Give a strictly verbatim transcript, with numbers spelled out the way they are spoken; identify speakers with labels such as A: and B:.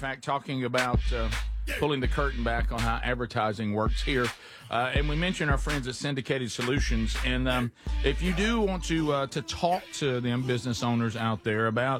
A: fact, talking about uh, pulling the curtain back on how advertising works here. Uh, and we mentioned our friends at Syndicated Solutions. And um, if you do want to uh, to talk to them business owners out there about